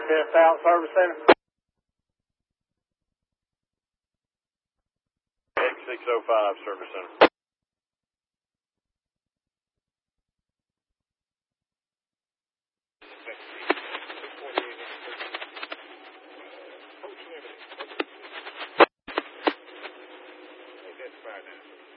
Test out, Service Center. X605, Service Center. That's fine now.